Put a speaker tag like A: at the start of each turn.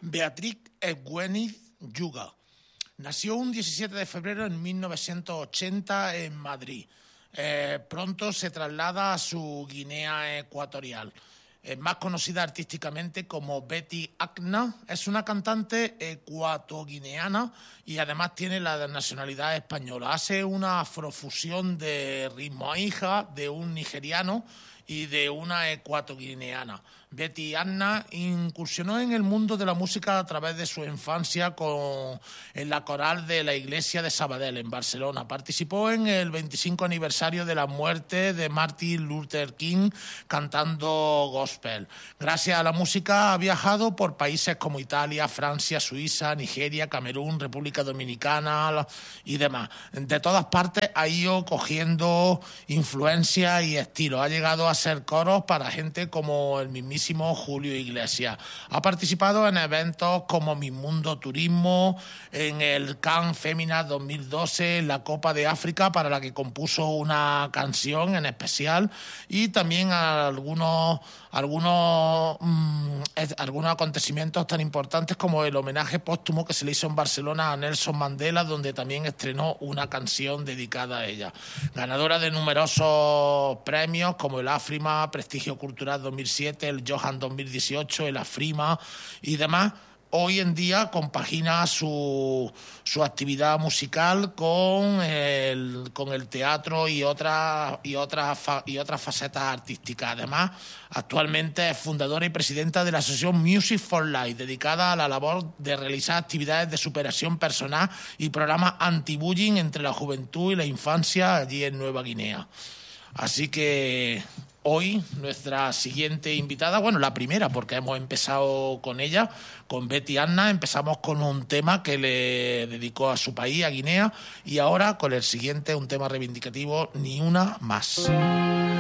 A: Beatriz Egwene Yuga. Nació un 17 de febrero en 1980 en Madrid. Pronto se traslada a su Guinea Ecuatorial. Es más conocida artísticamente como Betty Anna. Es una cantante ecuatoguineana y además tiene la nacionalidad española. Hace una afrofusión de ritmo hija de un nigeriano y de una ecuatoguineana. Betty Anna incursionó en el mundo de la música a través de su infancia en la coral de la iglesia de Sabadell, en Barcelona. Participó en el 25 aniversario de la muerte de Martin Luther King cantando gospel. Gracias a la música ha viajado por países como Italia, Francia, Suiza, Nigeria, Camerún, República Dominicana y demás. De todas partes ha ido cogiendo influencia y estilo. Ha llegado a ser coros para gente como el mismísimo Julio Iglesias. Ha participado en eventos como Mi Mundo Turismo, en el Cannes Femina 2012, en la Copa de África, para la que compuso una canción en especial, y también algunos acontecimientos tan importantes como el homenaje póstumo que se le hizo en Barcelona a Nelson Mandela, donde también estrenó una canción dedicada a ella. Ganadora de numerosos premios como el AFRIMA, Prestigio Cultural 2007, el Johan 2018, el AFRIMA y demás. Hoy en día compagina su actividad musical con el teatro y otras facetas artísticas. Además, actualmente es fundadora y presidenta de la asociación Music for Life, dedicada a la labor de realizar actividades de superación personal y programas anti-bullying entre la juventud y la infancia allí en Nueva Guinea. Así que hoy nuestra siguiente invitada, bueno, la primera, porque hemos empezado con ella, con Betty Anna, empezamos con un tema que le dedicó a su país, a Guinea, y ahora con el siguiente, un tema reivindicativo, Ni una más.